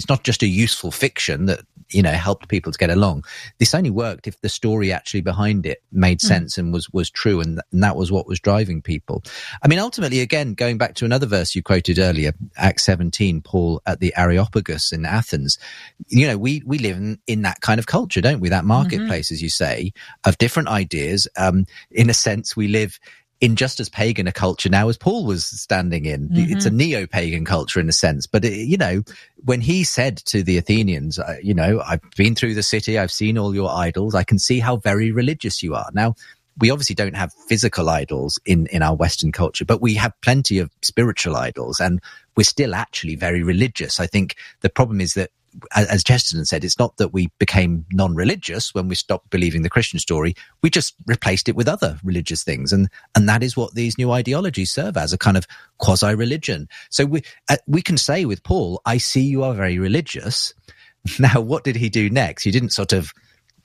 It's not just a useful fiction that, helped people to get along. This only worked if the story actually behind it made sense and was true, and that was what was driving people. I mean, ultimately, again, going back to another verse you quoted earlier, Acts 17, Paul at the Areopagus in Athens, we live in that kind of culture, don't we? That marketplace, as you say, of different ideas. In a sense, we live in just as pagan a culture now as Paul was standing in. It's a neo-pagan culture in a sense. But, when he said to the Athenians, I've been through the city, I've seen all your idols, I can see how very religious you are. Now, we obviously don't have physical idols in our Western culture, but we have plenty of spiritual idols, and we're still actually very religious. I think the problem is that, as Chesterton said, it's not that we became non-religious when we stopped believing the Christian story. We just replaced it with other religious things. And that is what these new ideologies serve as, a kind of quasi-religion. So we can say with Paul, I see you are very religious. Now, what did he do next? He didn't sort of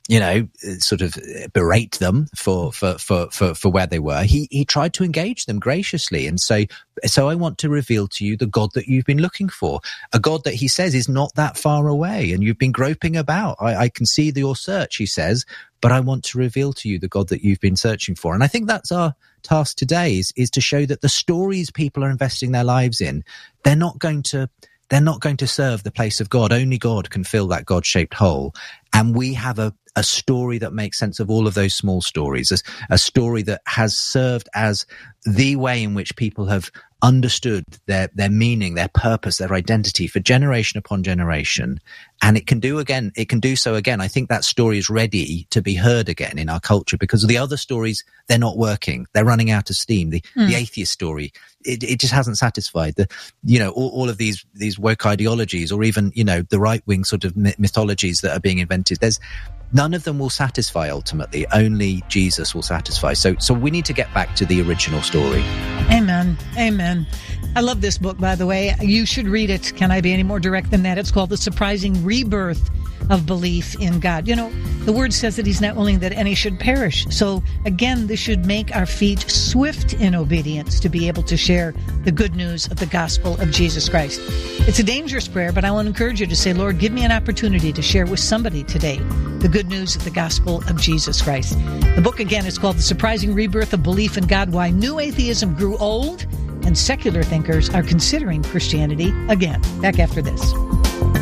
berate them for where they were. He tried to engage them graciously and say, so I want to reveal to you the God that you've been looking for, a God that he says is not that far away and you've been groping about. I can see your search, he says, but I want to reveal to you the God that you've been searching for. And I think that's our task today is to show that the stories people are investing their lives in, they're not going to serve the place of God. Only God can fill that God-shaped hole. And we have a story that makes sense of all of those small stories, a story that has served as the way in which people have understood their meaning, their purpose, their identity for generation upon generation. And it can do so again. I think that story is ready to be heard again in our culture because the other stories, they're not working. They're running out of steam. The atheist story, it just hasn't satisfied all of these woke ideologies, or even, the right-wing sort of mythologies that are being invented. None of them will satisfy ultimately. Only Jesus will satisfy. So we need to get back to the original story. Amen. Amen. I love this book, by the way. You should read it. Can I be any more direct than that? It's called The Surprising Rebirth of Belief in God. The word says that he's not willing that any should perish. So again, this should make our feet swift in obedience to be able to share the good news of the gospel of Jesus Christ. It's a dangerous prayer, but I want to encourage you to say, Lord, give me an opportunity to share with somebody today the good news of the gospel of Jesus Christ. The book, again, is called The Surprising Rebirth of Belief in God, Why New Atheism Grew Old and Secular Thinkers Are Considering Christianity Again. Back after this.